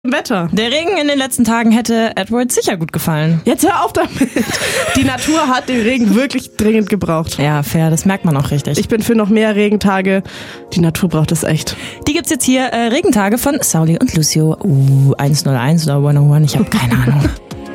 Wetter. Der Regen in den letzten Tagen hätte Edward sicher gut gefallen. Jetzt hör auf damit. Die Natur hat den Regen wirklich dringend gebraucht. Ja, fair, das merkt man auch richtig. Ich bin für noch mehr Regentage. Die Natur braucht es echt. Die gibt's jetzt hier, Regentage von Sauli und Lucio. 101 oder 101, ich habe keine Ahnung.